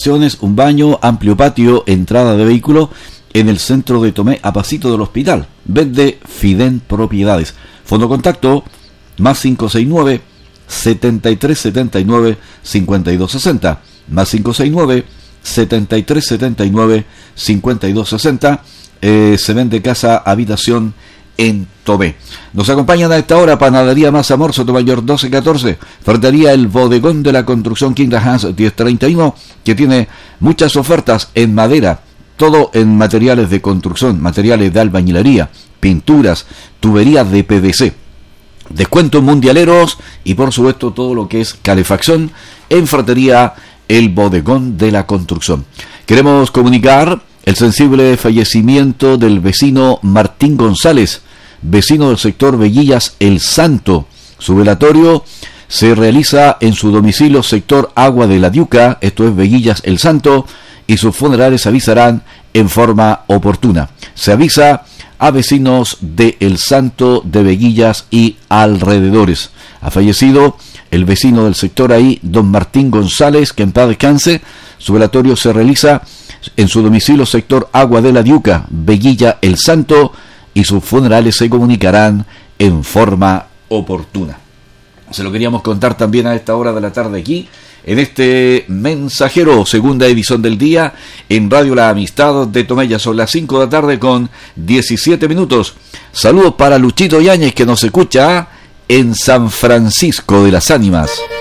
calefacciones, un baño, amplio patio, entrada de vehículo en el centro de Tomé, a pasito del hospital. Vende Fiden Propiedades. Fondo contacto más 569 7379 5260, más 569 7379 5260. Se vende casa habitación en Tomé. Nos acompañan a esta hora Panadería Más Amor, Sotomayor 1214, Ferretería El Bodegón de la Construcción, Quinta Hans 1031, que tiene muchas ofertas en madera, todo en materiales de construcción, materiales de albañilería, pinturas, tuberías de PVC, descuentos mundialeros y por supuesto todo lo que es calefacción en Ferretería El Bodegón de la Construcción. Queremos comunicar el sensible fallecimiento del vecino Martín González, vecino del sector Veguillas El Santo. Su velatorio se realiza en su domicilio sector Agua de la Diuca, esto es Veguillas El Santo, y sus funerales se avisarán en forma oportuna. Se avisa a vecinos de El Santo, de Veguillas y alrededores. Ha fallecido el vecino del sector ahí, don Martín González, que en paz descanse. Su velatorio se realiza en su domicilio sector Agua de la Diuca, Veguilla El Santo, y sus funerales se comunicarán en forma oportuna. Se lo queríamos contar también a esta hora de la tarde aquí, en este Mensajero, segunda edición del día, en Radio La Amistad de Tomé. Son las 5 de la tarde con 17 minutos. Saludos para Luchito Yáñez, que nos escucha en San Francisco de las Ánimas.